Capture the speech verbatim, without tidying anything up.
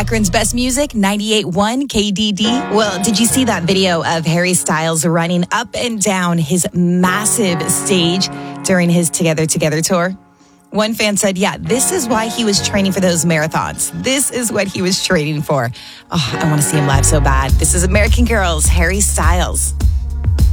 Akron's best music, ninety-eight point one K D D. Well, did you see that video of Harry Styles running up and down his massive stage during his Together Together tour? One fan said, yeah, this is why he was training for those marathons. This is what he was training for. Oh, I want to see him live so bad. This is American Girls, Harry Styles.